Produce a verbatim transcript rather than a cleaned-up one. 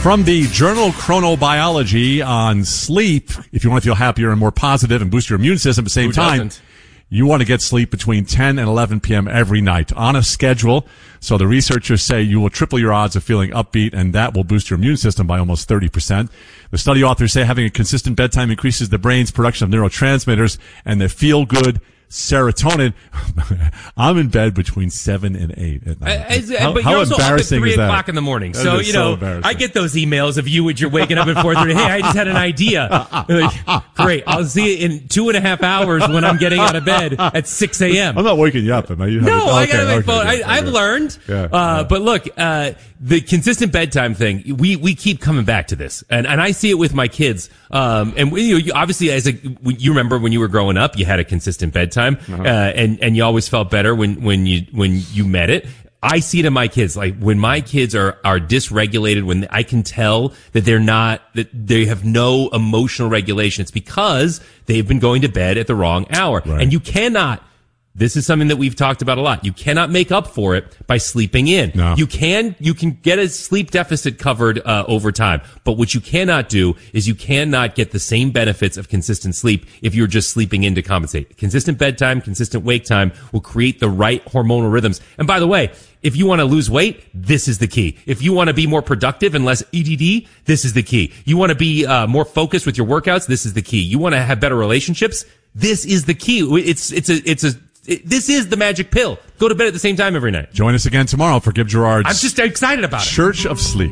From the journal Chronobiology on sleep, if you want to feel happier and more positive and boost your immune system at the same Who time, doesn't? you want to get sleep between ten and eleven p.m. every night on a schedule. So the researchers say you will triple your odds of feeling upbeat, and that will boost your immune system by almost thirty percent. The study authors say having a consistent bedtime increases the brain's production of neurotransmitters and the feel-good serotonin. I'm in bed between seven and eight at night. As, how but how you're also up at embarrassing three is that? o'clock in the morning. That So, is you so know, embarrassing. I get those emails of you as you're waking up at four thirty. Hey, I just had an idea. Like, great. I'll see it in two and a half hours when I'm getting out of bed at six a.m. I'm not waking you up. Am I? You No, have a- I okay, gotta make okay, phone. okay, I, I've okay. learned. Yeah, uh, yeah. But look, uh, the consistent bedtime thing, we, we keep coming back to this. And, and I see it with my kids. Um, and you know, you, obviously as a, you remember when you were growing up, you had a consistent bedtime, uh, and, and you always felt better when, when you, when you met it. I see it in my kids. Like when my kids are, are dysregulated, when I can tell that they're not, that they have no emotional regulation, it's because they've been going to bed at the wrong hour. Right. And you cannot, this is something that we've talked about a lot. You cannot make up for it by sleeping in. No. You can, you can get a sleep deficit covered, uh, over time. But what you cannot do is you cannot get the same benefits of consistent sleep if you're just sleeping in to compensate. Consistent bedtime, consistent wake time will create the right hormonal rhythms. And by the way, if you want to lose weight, this is the key. If you want to be more productive and less E D D, this is the key. You want to be, uh, more focused with your workouts, this is the key. You want to have better relationships, this is the key. It's, it's a, it's a, It, this is the magic pill. Go to bed at the same time every night. Join us again tomorrow for Gib Gerard's I'm just excited about it. Church of Sleep.